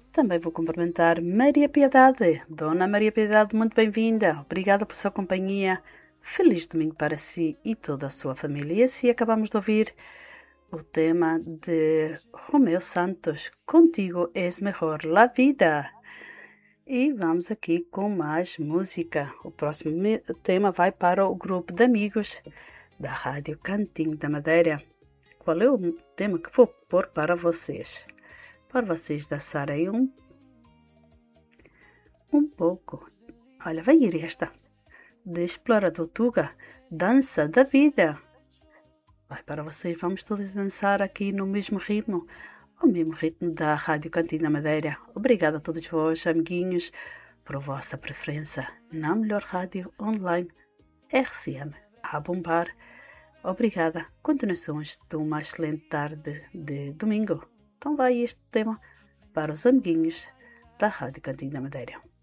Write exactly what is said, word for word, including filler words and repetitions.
Também vou cumprimentar Maria Piedade. Dona Maria Piedade, muito bem-vinda. Obrigada por sua companhia. Feliz domingo para si e toda a sua família. E assim acabamos de ouvir o tema de Romeu Santos. Contigo és mejor la vida. E vamos aqui com mais música. O próximo tema vai para o grupo de amigos da Rádio Cantinho da Madeira. Qual é o tema que vou pôr para vocês? Para vocês dançarem um, um pouco. Olha, vai ir esta. De Explorador Tuga, Dança da Vida. Vai para vocês, vamos todos dançar aqui no mesmo ritmo. O mesmo ritmo da Rádio Cantinho da Madeira. Obrigada a todos vós, amiguinhos, por vossa preferência na melhor rádio online R C M a bombar. Obrigada. Continuações de uma excelente tarde de domingo. Então vai este tema para os amiguinhos da Rádio Cantinho da Madeira.